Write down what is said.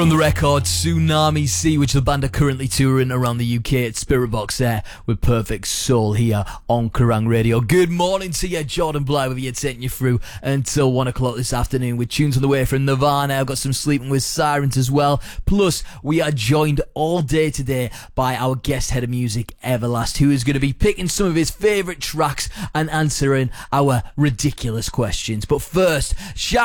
From the record Tsunami Sea, which the band are currently touring around the UK at Spirit Box there with Perfect Soul here on Kerrang Radio. Good morning to you, Jordan Bly with you, taking you through until 1 o'clock this afternoon with tunes on the way from Nirvana. I've got some Sleeping with Sirens as well. Plus, we are joined all day today by our guest head of music, Everlast, who is going to be picking some of his favourite tracks and answering our ridiculous questions. But first,